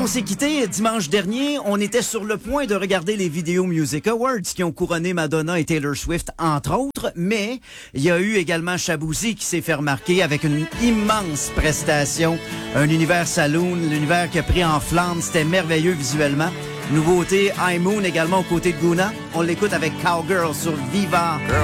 s'est quitté dimanche dernier, on était sur le point de regarder les Video Music Awards qui ont couronné Madonna et Taylor Swift, entre autres, mais il y a eu également Shaboozey qui s'est fait remarquer avec une immense prestation, un univers saloon, l'univers qui a pris en flamme, c'était merveilleux visuellement. Nouveauté, High Moon également aux côtés de Guna. On l'écoute avec Cowgirl sur Viva.